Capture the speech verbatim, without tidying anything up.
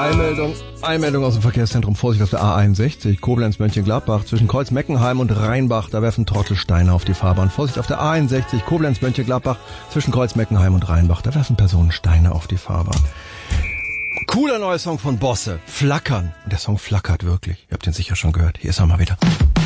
Eilmeldung, Eilmeldung aus dem Verkehrszentrum. Vorsicht auf der A einundsechzig, Koblenz-Mönchengladbach, zwischen Kreuz-Meckenheim und Rheinbach. Da werfen Trottel Steine auf die Fahrbahn. Vorsicht auf der A einundsechzig, Koblenz-Mönchengladbach, zwischen Kreuz-Meckenheim und Rheinbach. Da werfen Personen Steine auf die Fahrbahn. Cooler neuer Song von Bosse. Flackern. Und der Song flackert wirklich. Ihr habt den sicher schon gehört. Hier ist er mal wieder.